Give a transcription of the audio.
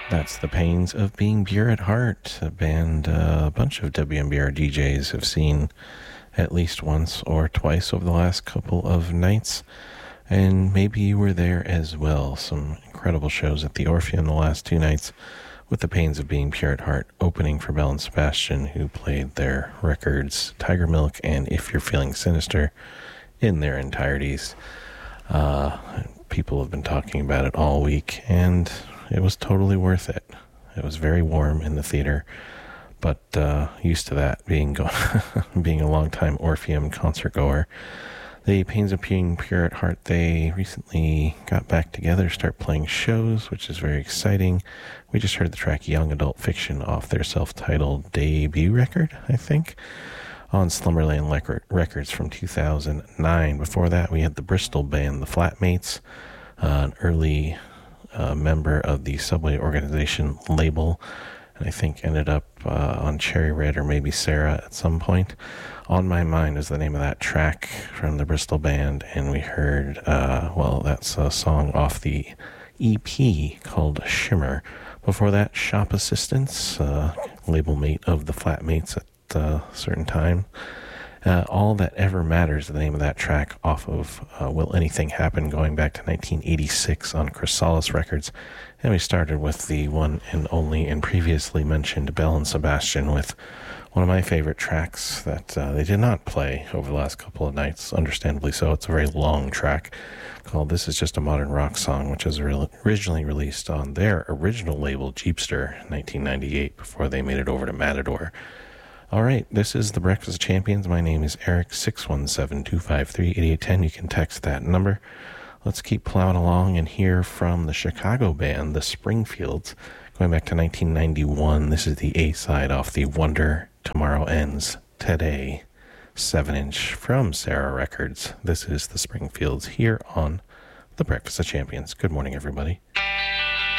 That's The Pains of Being Pure at Heart, a band a bunch of WMBR DJs have seen at least once or twice over the last couple of nights, and maybe you were there as well. Some incredible shows at the Orpheum the last two nights, with The Pains of Being Pure at Heart opening for Belle and Sebastian, who played their records Tiger Milk and If You're Feeling Sinister in their entireties. People have been talking about it all week, and it was totally worth it. It was very warm in the theater, but used to that, being being a long-time Orpheum concert goer. The Pains of Being Pure at Heart, they recently got back together, start playing shows, which is very exciting. We just heard the track Young Adult Fiction off their self-titled debut record, I think, on Slumberland Records from 2009. Before that, we had the Bristol band, the Flatmates, an early member of the Subway Organization label, and I think ended up on Cherry Red or maybe Sarah at some point. On My Mind is the name of that track from the Bristol band, and we heard, that's a song off the EP called Shimmer. Before that, Shop Assistants, label mate of the Flatmates at a certain time. All That Ever Matters, the name of that track, off of Will Anything Happen, going back to 1986 on Chrysalis Records. And we started with the one and only and previously mentioned Belle and Sebastian with one of my favorite tracks that they did not play over the last couple of nights, understandably so. It's a very long track called This Is Just a Modern Rock Song, which was originally released on their original label, Jeepster, 1998, before they made it over to Matador. All right, this is the Breakfast of Champions. My name is Eric, 617-253-8810. You can text that number. Let's keep plowing along and hear from the Chicago band, the Springfields, going back to 1991. This is the A-side off the Wonder Tomorrow Ends Today 7-inch from Sarah Records. This is the Springfields here on the Breakfast of Champions. Good morning, everybody.